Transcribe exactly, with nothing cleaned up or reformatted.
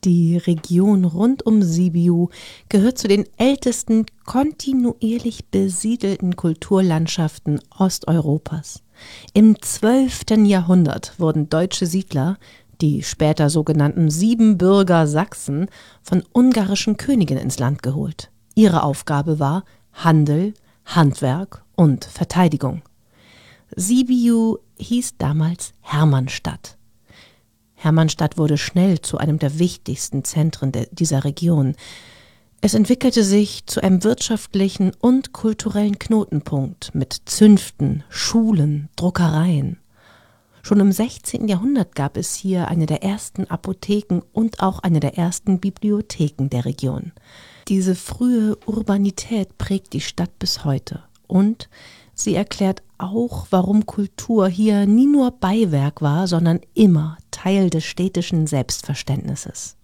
Die Region rund um Sibiu gehört zu den ältesten kontinuierlich besiedelten Kulturlandschaften Osteuropas. Im zwölften Jahrhundert wurden deutsche Siedler, die später sogenannten Siebenbürger Sachsen, von ungarischen Königen ins Land geholt. Ihre Aufgabe war Handel, Handwerk und Verteidigung. Sibiu hieß damals Hermannstadt. Hermannstadt wurde schnell zu einem der wichtigsten Zentren de- dieser Region. Es entwickelte sich zu einem wirtschaftlichen und kulturellen Knotenpunkt mit Zünften, Schulen, Druckereien. Schon im sechzehnten Jahrhundert gab es hier eine der ersten Apotheken und auch eine der ersten Bibliotheken der Region. Diese frühe Urbanität prägt die Stadt bis heute und sie erklärt auch, warum Kultur hier nie nur Beiwerk war, sondern immer Teil des städtischen Selbstverständnisses.